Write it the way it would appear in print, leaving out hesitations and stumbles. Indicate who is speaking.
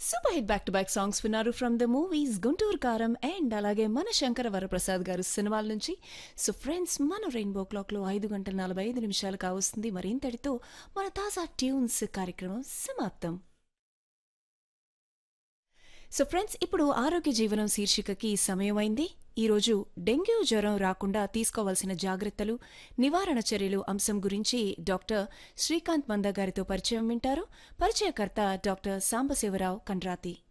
Speaker 1: Super hit back to back songs విన్నారు from the movies Guntur కారం and అలాగే మన శంకర వరప్రసాద్ గారు సినిమాల నుంచి. సో ఫ్రెండ్స్, మన రెయిన్బో క్లాక్లో 5 గంటల 45 నిమిషాలు కావస్తుంది. మరి ఇంతటితో మన తాజా ట్యూన్స్ కార్యక్రమం సమాప్తం. సో ఫ్రెండ్స్, ఇప్పుడు ఆరోగ్య జీవనం శీర్షికకి సమయమైంది. ఈరోజు డెంగ్యూ జ్వరం రాకుండా తీసుకోవాల్సిన జాగ్రత్తలు, నివారణ చర్యలు అంశం గురించి డాక్టర్ శ్రీకాంత్ మంద గారితో పరిచయం వింటారు. పరిచయకర్త డాక్టర్ సాంబశివరావు కండ్రాతి.